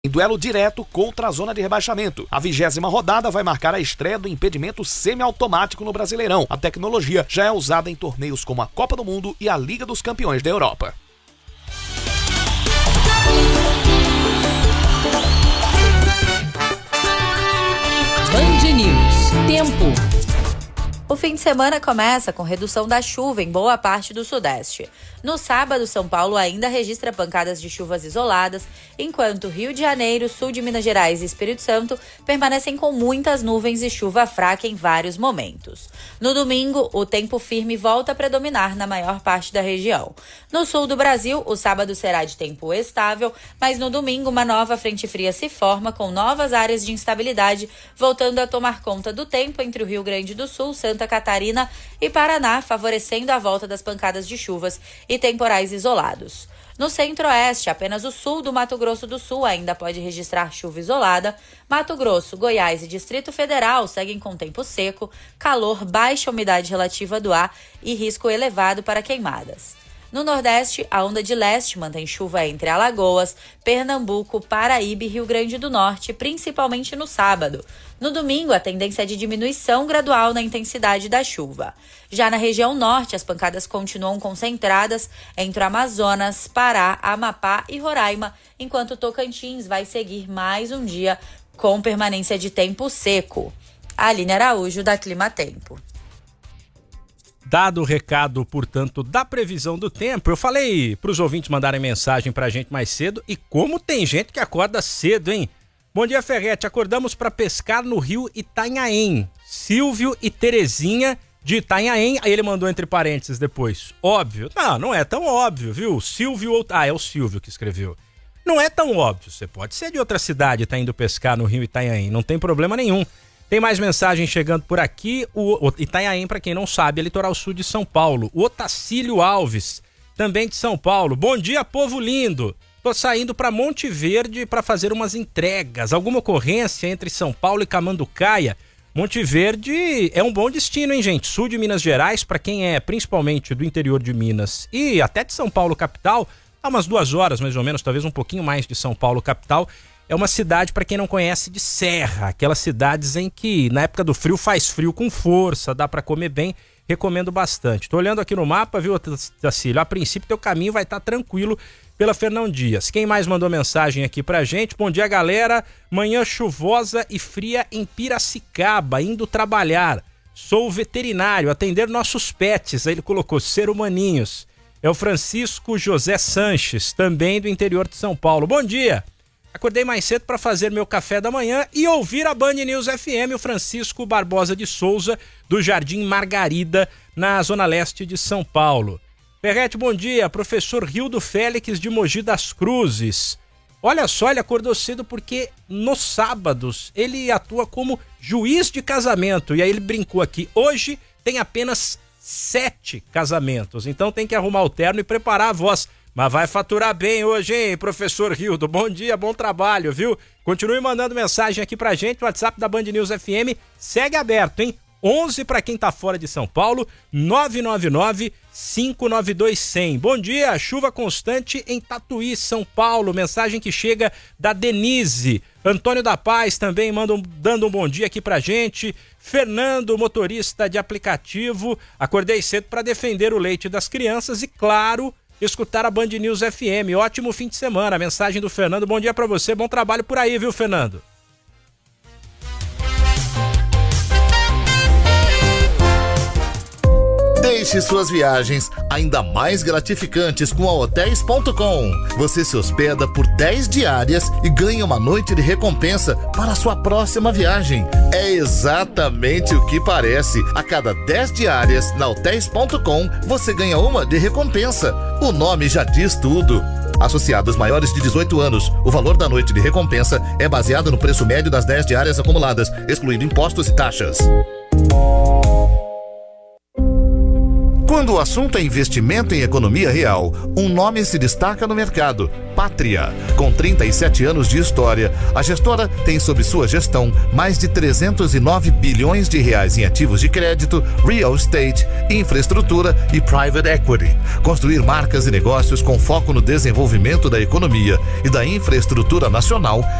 em duelo direto contra a zona de rebaixamento. A 20ª rodada vai marcar a estreia do impedimento semiautomático no Brasileirão. A tecnologia já é usada em torneios como a Copa do Mundo e a Liga dos Campeões da Europa. Band News. Tempo. O fim de semana começa com redução da chuva em boa parte do Sudeste. No sábado, São Paulo ainda registra pancadas de chuvas isoladas, enquanto Rio de Janeiro, sul de Minas Gerais e Espírito Santo permanecem com muitas nuvens e chuva fraca em vários momentos. No domingo, o tempo firme volta a predominar na maior parte da região. No sul do Brasil, o sábado será de tempo estável, mas no domingo uma nova frente fria se forma com novas áreas de instabilidade, voltando a tomar conta do tempo entre o Rio Grande do Sul, Santa Catarina e Paraná, favorecendo a volta das pancadas de chuvas e temporais isolados. No centro-oeste, apenas o sul do Mato Grosso do Sul ainda pode registrar chuva isolada. Mato Grosso, Goiás e Distrito Federal seguem com tempo seco, calor, baixa umidade relativa do ar e risco elevado para queimadas. No Nordeste, a onda de leste mantém chuva entre Alagoas, Pernambuco, Paraíba e Rio Grande do Norte, principalmente no sábado. No domingo, a tendência é de diminuição gradual na intensidade da chuva. Já na região norte, as pancadas continuam concentradas entre o Amazonas, Pará, Amapá e Roraima, enquanto Tocantins vai seguir mais um dia com permanência de tempo seco. Aline Araújo, da Clima Tempo. Dado o recado, portanto, da previsão do tempo, eu falei para os ouvintes mandarem mensagem para a gente mais cedo e como tem gente que acorda cedo, hein? Bom dia, Ferretti. Acordamos para pescar no rio Itanhaém. Silvio e Terezinha de Itanhaém. Aí ele mandou entre parênteses depois. Óbvio. Não é tão óbvio, viu? Silvio... é o Silvio que escreveu. Não é tão óbvio. Você pode ser de outra cidade e tá indo pescar no rio Itanhaém. Não tem problema nenhum. Tem mais mensagem chegando por aqui. O Itanhaém, para quem não sabe, é litoral sul de São Paulo. O Otacílio Alves, também de São Paulo. Bom dia, povo lindo. Tô saindo para Monte Verde para fazer umas entregas. Alguma ocorrência entre São Paulo e Camanducaia? Monte Verde é um bom destino, hein, gente? Sul de Minas Gerais, para quem é principalmente do interior de Minas e até de São Paulo capital, há umas 2 horas mais ou menos, talvez um pouquinho mais de São Paulo capital. É uma cidade, para quem não conhece, de serra. Aquelas cidades em que, na época do frio, faz frio com força, dá para comer bem. Recomendo bastante. Tô olhando aqui no mapa, viu, Tacílio? A princípio, teu caminho vai estar tranquilo pela Fernão Dias. Quem mais mandou mensagem aqui pra gente? Bom dia, galera. Manhã chuvosa e fria em Piracicaba, indo trabalhar. Sou veterinário, atender nossos pets. Aí ele colocou ser humaninhos. É o Francisco José Sanches, também do interior de São Paulo. Bom dia. Acordei mais cedo para fazer meu café da manhã e ouvir a Band News FM, o Francisco Barbosa de Souza, do Jardim Margarida, na zona leste de São Paulo. Ferretti, bom dia. Professor Rildo Félix de Mogi das Cruzes. Olha só, ele acordou cedo porque nos sábados ele atua como juiz de casamento. E aí ele brincou aqui, hoje tem apenas 7 casamentos, então tem que arrumar o terno e preparar a voz. Mas vai faturar bem hoje, hein, professor Rildo? Bom dia, bom trabalho, viu? Continue mandando mensagem aqui pra gente, o WhatsApp da Band News FM segue aberto, hein? 11 para quem tá fora de São Paulo, 999-592-100. Bom dia, chuva constante em Tatuí, São Paulo. Mensagem que chega da Denise. Antônio da Paz também dando um bom dia aqui pra gente. Fernando, motorista de aplicativo. Acordei cedo para defender o leite das crianças e, claro, escutar a Band News FM. Ótimo fim de semana. A mensagem do Fernando. Bom dia pra você, bom trabalho por aí, viu, Fernando? Deixe suas viagens ainda mais gratificantes com a Hotels.com. Você se hospeda por 10 diárias e ganha uma noite de recompensa para a sua próxima viagem. É exatamente o que parece. A cada 10 diárias na Hotels.com, você ganha uma de recompensa. O nome já diz tudo. Associados maiores de 18 anos, o valor da noite de recompensa é baseado no preço médio das 10 diárias acumuladas, excluindo impostos e taxas. Quando o assunto é investimento em economia real, um nome se destaca no mercado: Pátria. Com 37 anos de história, a gestora tem sob sua gestão mais de 309 bilhões de reais em ativos de crédito, real estate, infraestrutura e private equity. Construir marcas e negócios com foco no desenvolvimento da economia e da infraestrutura nacional